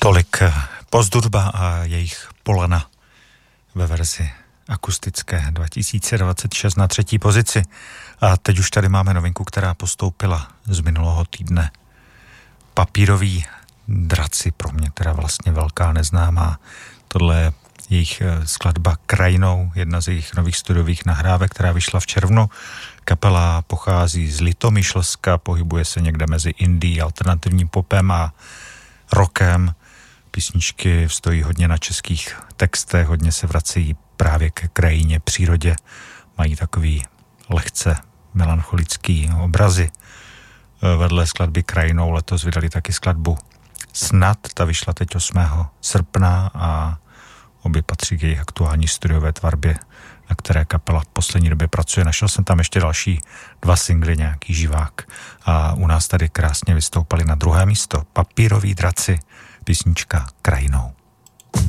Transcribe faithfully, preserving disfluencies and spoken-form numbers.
Tolik Pozdudba a jejich Polana ve verzi akustické dva tisíce dvacet šest na třetí pozici. A teď už tady máme novinku, která postoupila z minulého týdne. Papíroví draci, pro mě teda vlastně velká neznámá. Tohle je jejich skladba Krajinou, jedna z jejich nových studiových nahrávek, která vyšla v červnu. Kapela pochází z Litomyšlska, pohybuje se někde mezi indie, alternativním popem a rockem. Písničky stojí hodně na českých textech, hodně se vracejí právě ke krajině, přírodě. Mají takový lehce melancholický obrazy. Vedle skladby Krajinou letos vydali taky skladbu Snad, ta vyšla teď osmého srpna a obě patří k jejich aktuální studiové tvorbě, na které kapela v poslední době pracuje. Našel jsem tam ještě další dva singly, nějaký živák. A u nás tady krásně vystoupali na druhé místo Papíroví draci, písnička Krajinou.